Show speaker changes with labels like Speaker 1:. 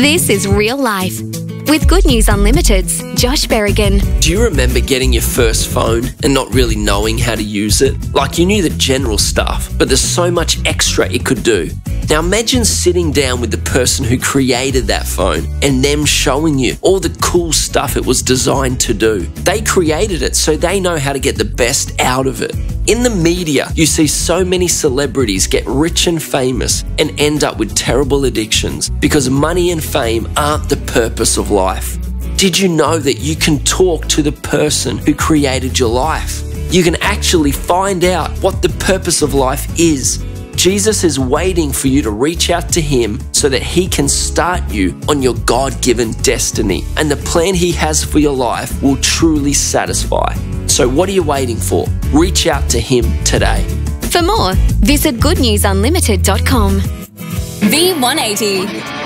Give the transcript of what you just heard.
Speaker 1: This is real life. With Good News Unlimited's Josh Berrigan.
Speaker 2: Do you remember getting your first phone and not really knowing how to use it? Like, you knew the general stuff, but there's so much extra it could do. Now imagine sitting down with the person who created that phone and them showing you all the cool stuff it was designed to do. They created it so they know how to get the best out of it. In the media, you see so many celebrities get rich and famous and end up with terrible addictions because money and fame aren't the purpose of life. Did you know that you can talk to the person who created your life? You can actually find out what the purpose of life is. Jesus is waiting for you to reach out to him so that he can start you on your God-given destiny, and the plan he has for your life will truly satisfy. So what are you waiting for? Reach out to him today.
Speaker 1: For more, visit goodnewsunlimited.com.
Speaker 3: V180